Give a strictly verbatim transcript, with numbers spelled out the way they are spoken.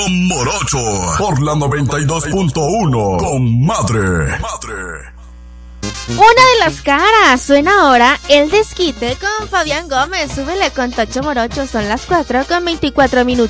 Morocho por la noventa y dos punto uno. Comadre. Una de las caras. Suena ahora El Desquite con Fabián Gómez. Súbele con Tocho Morocho. Son las cuatro con veinticuatro minutos.